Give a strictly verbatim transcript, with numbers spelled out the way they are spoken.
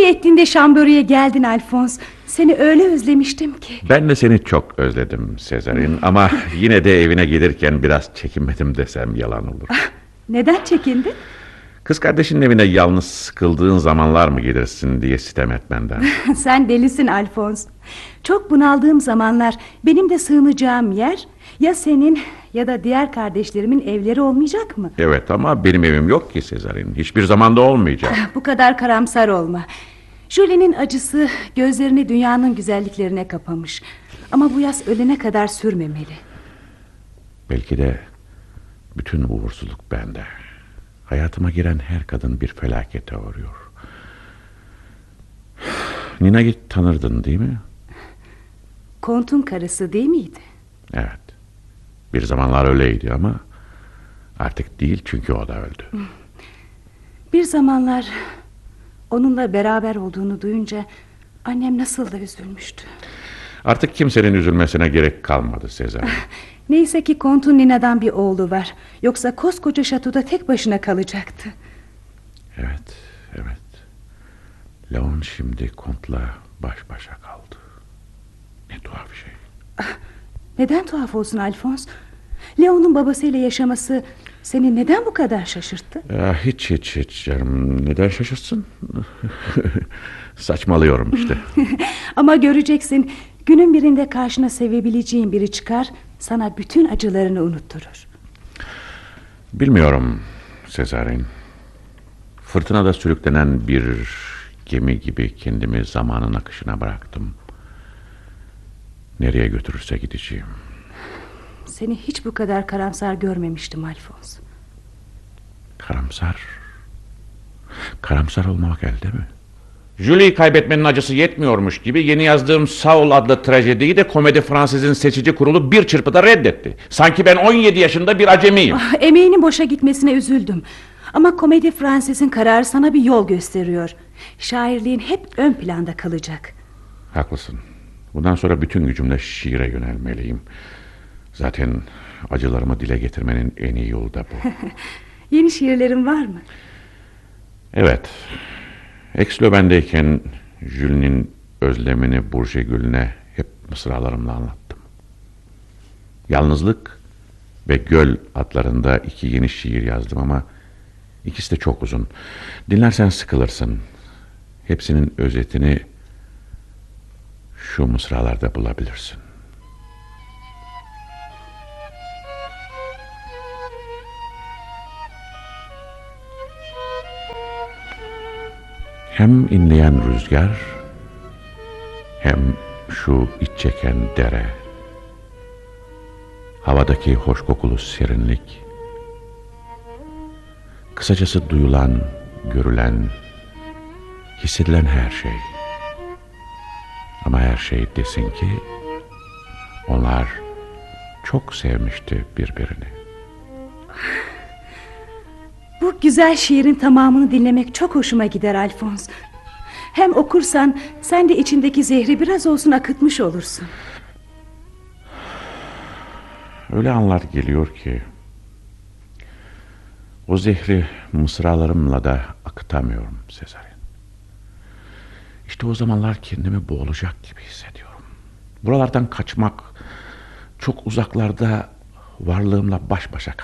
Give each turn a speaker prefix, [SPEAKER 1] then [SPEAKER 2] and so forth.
[SPEAKER 1] İyi ettin de Şamböre'ye geldin Alphonse. Seni öyle özlemiştim ki.
[SPEAKER 2] Ben de seni çok özledim Sezar'ın. Ama yine de evine gelirken biraz çekinmedim desem yalan olur.
[SPEAKER 1] Neden çekindin?
[SPEAKER 2] Kız kardeşinin evine yalnız sıkıldığın zamanlar mı gelirsin diye sitem etmenden.
[SPEAKER 1] Sen delisin Alphonse. Çok bunaldığım zamanlar benim de sığınacağım yer ya senin ya da diğer kardeşlerimin evleri olmayacak mı?
[SPEAKER 2] Evet, ama benim evim yok ki Sezar'ın. Hiçbir zamanda olmayacak.
[SPEAKER 1] Bu kadar karamsar olma. Julie'nin acısı gözlerini dünyanın güzelliklerine kapamış. Ama bu yaz ölene kadar sürmemeli.
[SPEAKER 2] Belki de bütün uğursuzluk bende. Hayatıma giren her kadın bir felakete uğruyor. Nina'yı tanırdın değil mi?
[SPEAKER 1] Kont'un karısı değil miydi?
[SPEAKER 2] Evet. Bir zamanlar öyleydi ama artık değil, çünkü o da öldü.
[SPEAKER 1] Bir zamanlar onunla beraber olduğunu duyunca annem nasıl da üzülmüştü.
[SPEAKER 2] Artık kimsenin üzülmesine gerek kalmadı Sezar.
[SPEAKER 1] Neyse ki Kont'un Nina'dan bir oğlu var. Yoksa koskoca şatoda tek başına kalacaktı.
[SPEAKER 2] Evet, evet. Leon şimdi Kont'la baş başa kaldı. Ne tuhaf bir şey.
[SPEAKER 1] Neden tuhaf olsun Alphonse? Leon'un babasıyla yaşaması seni neden bu kadar şaşırttı?
[SPEAKER 2] Ya, hiç hiç hiç canım. Neden şaşırsın? Saçmalıyorum işte.
[SPEAKER 1] Ama göreceksin, günün birinde karşına sevebileceğin biri çıkar, sana bütün acılarını unutturur.
[SPEAKER 2] Bilmiyorum Sezar'ın. Fırtınada sürüklenen bir gemi gibi kendimi zamanın akışına bıraktım. Nereye götürürse gideceğim.
[SPEAKER 1] Seni hiç bu kadar karamsar görmemiştim Alphonse.
[SPEAKER 2] Karamsar. Karamsar olmamak elde mi? Julie'yi kaybetmenin acısı yetmiyormuş gibi yeni yazdığım Saul adlı trajediyi de Komedi Fransız'ın seçici kurulu bir çırpıda reddetti. Sanki ben on yedi yaşında bir acemiyim.
[SPEAKER 1] Ah, emeğinin boşa gitmesine üzüldüm. Ama Komedi Fransız'ın kararı sana bir yol gösteriyor. Şairliğin hep ön planda kalacak.
[SPEAKER 2] Haklısın. Bundan sonra bütün gücümle şiire yönelmeliyim. Zaten acılarımı dile getirmenin en iyi yolu da bu.
[SPEAKER 1] Yeni şiirlerin var mı?
[SPEAKER 2] Evet. Aix-les-Bains Jules'nin özlemini Bourget Gülü'ne hep mısralarımla anlattım. Yalnızlık ve Göl adlarında iki yeni şiir yazdım ama ikisi de çok uzun. Dinlersen sıkılırsın. Hepsinin özetini şu mısralarda bulabilirsin. Hem inleyen rüzgar, hem şu iç çeken dere, havadaki hoş kokulu serinlik, kısacası duyulan, görülen, hissedilen her şey. Ama her şey desin ki onlar çok sevmişti birbirini.
[SPEAKER 1] Bu güzel şiirin tamamını dinlemek çok hoşuma gider Alphonse. Hem okursan sen de içindeki zehri biraz olsun akıtmış olursun.
[SPEAKER 2] Öyle anlar geliyor ki o zehri mısralarımla da akıtamıyorum Sezar'ın. İşte o zamanlar kendimi boğulacak gibi hissediyorum. Buralardan kaçmak, çok uzaklarda varlığımla baş başa kalmak.